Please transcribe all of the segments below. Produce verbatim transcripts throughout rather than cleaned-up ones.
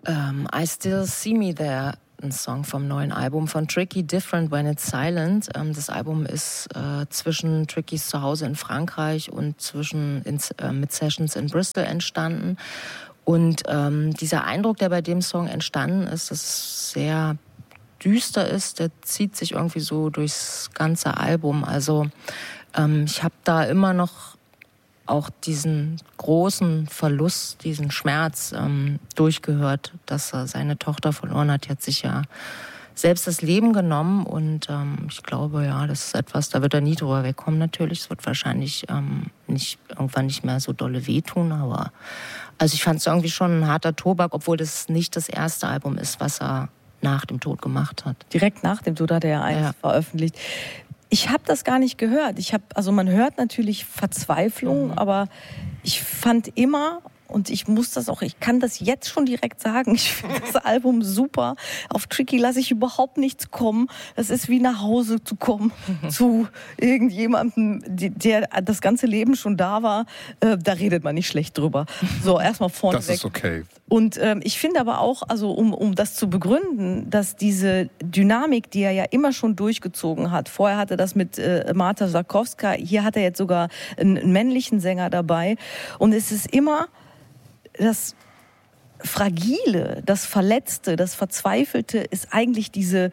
Ähm, I Still See Me There, ein Song vom neuen Album von Tricky, Different When It's Silent. Ähm, das Album ist äh, zwischen Trickys Zuhause in Frankreich und zwischen in, äh, mit Sessions in Bristol entstanden. Und ähm, dieser Eindruck, der bei dem Song entstanden ist, dass es sehr düster ist, der zieht sich irgendwie so durchs ganze Album. Also ähm, ich habe da immer noch auch diesen großen Verlust, diesen Schmerz ähm, durchgehört, dass er seine Tochter verloren hat. Die hat sich ja selbst das Leben genommen und ähm, ich glaube, ja, das ist etwas, da wird er nie drüber wegkommen natürlich. Es wird wahrscheinlich ähm, nicht, irgendwann nicht mehr so dolle wehtun, aber also ich fand es irgendwie schon ein harter Tobak, obwohl das nicht das erste Album ist, was er nach dem Tod gemacht hat. Direkt nach dem Tod hat er ja eins ja. veröffentlicht. Ich habe das gar nicht gehört. Ich habe, also man hört natürlich Verzweiflung, mhm. aber ich fand immer, und ich muss das auch, ich kann das jetzt schon direkt sagen, ich finde das Album super. Auf Tricky lasse ich überhaupt nichts kommen. Das ist wie nach Hause zu kommen mhm. zu irgendjemandem, der das ganze Leben schon da war. Äh, da redet man nicht schlecht drüber. So, erstmal vorne Das weg. ist okay. Und ähm, ich finde aber auch, also um, um das zu begründen, dass diese Dynamik, die er ja immer schon durchgezogen hat, vorher hatte das mit äh, Marta Sarkowska, hier hat er jetzt sogar einen, einen männlichen Sänger dabei. Und es ist immer das Fragile, das Verletzte, das Verzweifelte ist eigentlich diese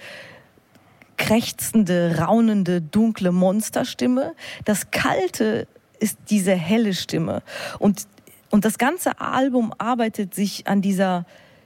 krächzende, raunende, dunkle Monsterstimme. Das Kalte ist diese helle Stimme. Und Und das ganze Album arbeitet sich an dieser,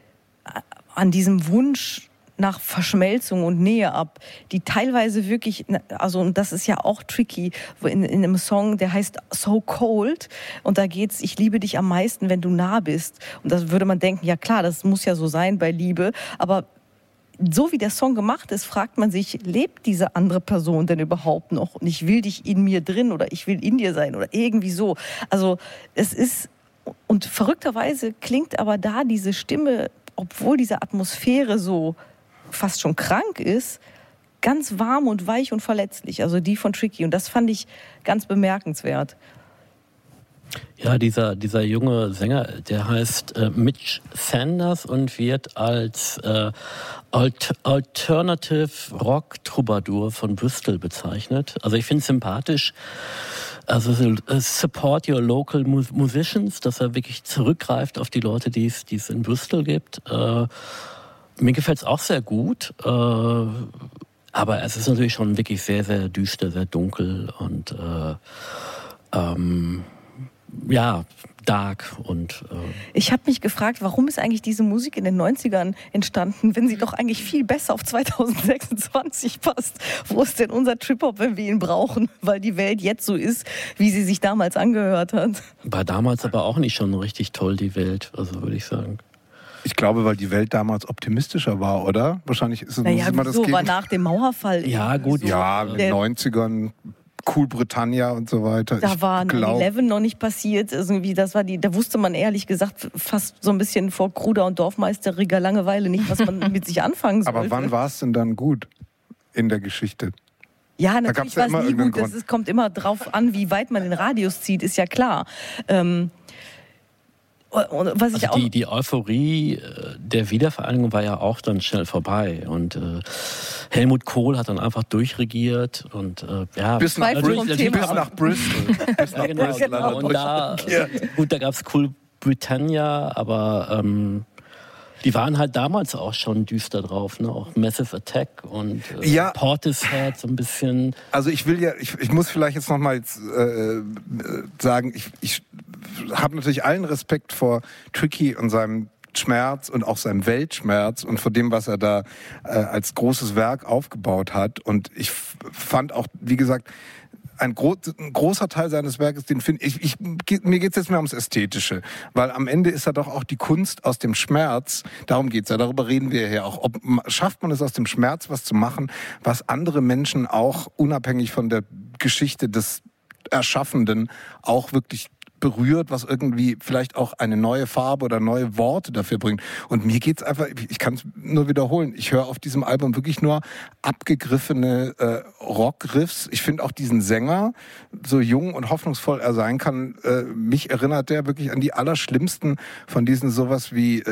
an diesem Wunsch nach Verschmelzung und Nähe ab, die teilweise wirklich, also und das ist ja auch tricky, in, in einem Song, der heißt So Cold und da geht's, ich liebe dich am meisten, wenn du nah bist. Und das würde man denken, ja klar, das muss ja so sein bei Liebe, aber so wie der Song gemacht ist, fragt man sich, lebt diese andere Person denn überhaupt noch? Und ich will dich in mir drin oder ich will in dir sein oder irgendwie so. Also es ist, und verrückterweise klingt aber da diese Stimme, obwohl diese Atmosphäre so fast schon krank ist, ganz warm und weich und verletzlich. Also die von Tricky. Und das fand ich ganz bemerkenswert. Ja, dieser, dieser junge Sänger, der heißt äh, Mitch Sanders und wird als äh, Alt- Alternative Rock Troubadour von Bristol bezeichnet. Also ich finde es sympathisch. Also uh, support your local musicians, dass er wirklich zurückgreift auf die Leute, die es die es in Bristol gibt. Äh, mir gefällt es auch sehr gut, äh, aber es ist natürlich schon wirklich sehr, sehr düster, sehr dunkel und äh, ähm, ja, dark und äh ich habe mich gefragt, warum ist eigentlich diese Musik in den neunzigern entstanden, wenn sie doch eigentlich viel besser auf zweitausendsechsundzwanzig passt. Wo ist denn unser Trip-Hop, wenn wir ihn brauchen? Weil die Welt jetzt so ist, wie sie sich damals angehört hat. War damals aber auch nicht schon richtig toll, die Welt, also würde ich sagen. Ich glaube, weil die Welt damals optimistischer war, oder? Wahrscheinlich ist es naja, immer das so war nach dem Mauerfall. Ja, gut. So ja, in den neunzigern... Cool Britannia und so weiter. Da war neun elf noch nicht passiert. Irgendwie, das war die, da wusste man ehrlich gesagt fast so ein bisschen vor kruder und dorfmeisteriger Langeweile nicht, was man mit sich anfangen sollte. Aber wann war es denn dann gut in der Geschichte? Ja, natürlich war es nie gut. Das ist, kommt immer drauf an, wie weit man den Radius zieht, ist ja klar. Ähm, Was ich also auch die, die Euphorie der Wiedervereinigung war ja auch dann schnell vorbei und äh, Helmut Kohl hat dann einfach durchregiert und äh, ja bis nach, Bristol, bis nach Bristol, bis nach genau, Bristol. Genau. Und da, gut, da gab's Cool Britannia, aber ähm, die waren halt damals auch schon düster drauf, ne? Auch Massive Attack und äh, ja. Portishead so ein bisschen. Also ich will ja, ich, ich muss vielleicht jetzt nochmal äh, sagen, ich, ich habe natürlich allen Respekt vor Tricky und seinem Schmerz und auch seinem Weltschmerz und vor dem, was er da äh, als großes Werk aufgebaut hat. Und ich f- fand auch, wie gesagt, ein, gro- ein großer Teil seines Werkes, den finde ich, ich, mir geht es jetzt mehr ums Ästhetische, weil am Ende ist er doch auch die Kunst aus dem Schmerz, darum geht's ja, darüber reden wir ja auch. Ob, schafft man es aus dem Schmerz, was zu machen, was andere Menschen auch unabhängig von der Geschichte des Erschaffenden auch wirklich berührt, was irgendwie vielleicht auch eine neue Farbe oder neue Worte dafür bringt. Und mir geht's einfach, ich kann es nur wiederholen, ich höre auf diesem Album wirklich nur abgegriffene äh, Rockriffs. Ich finde auch diesen Sänger, so jung und hoffnungsvoll er sein kann, äh, mich erinnert der wirklich an die allerschlimmsten von diesen sowas wie äh,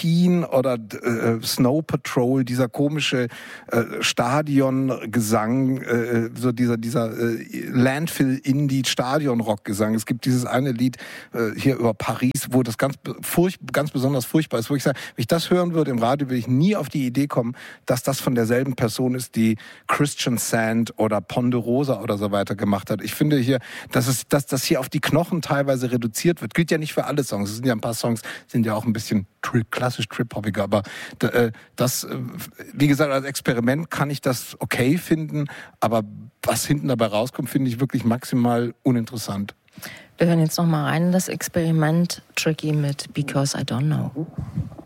Teen oder äh, Snow Patrol, dieser komische äh, Stadiongesang, äh, so dieser dieser äh, Landfill-Indie-Stadion-Rock-Gesang. Es gibt dieses eine Lied äh, hier über Paris, wo das ganz furch ganz besonders furchtbar ist, wo ich sage, wenn ich das hören würde im Radio, würde ich nie auf die Idee kommen, dass das von derselben Person ist, die Christian Sand oder Ponderosa oder so weiter gemacht hat. Ich finde hier, dass es, dass das hier auf die Knochen teilweise reduziert wird. Gilt ja nicht für alle Songs. Es sind ja ein paar Songs, sind ja auch ein bisschen tri- klassisch trip-hoppiger, aber äh, das, äh, wie gesagt, als Experiment kann ich das okay finden, aber was hinten dabei rauskommt, finde ich wirklich maximal uninteressant. Wir hören jetzt noch mal rein in das Experiment Tricky mit Because I Don't Know.